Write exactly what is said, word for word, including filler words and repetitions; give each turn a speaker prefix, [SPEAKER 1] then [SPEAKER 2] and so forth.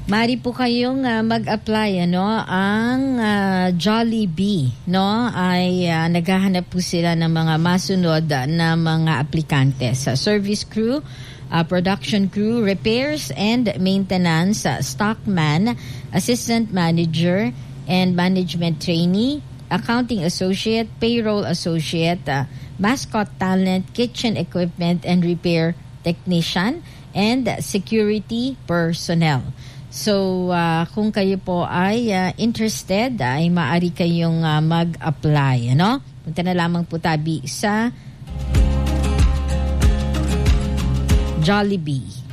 [SPEAKER 1] Mari po kayong uh, mag-apply, ano, ang uh, Jollibee, no, ay uh, naghahanap po sila ng mga masunod na mga aplikante sa service crew, uh, production crew, repairs and maintenance, uh, stockman, assistant manager and management trainee, accounting associate, payroll associate, uh, mascot talent, kitchen equipment and repair technician, and security personnel. So, uh, kung kayo po ay uh, interested, ay maaari kayong uh, mag-apply, ano? Punta na lamang po tabi sa Jollibee.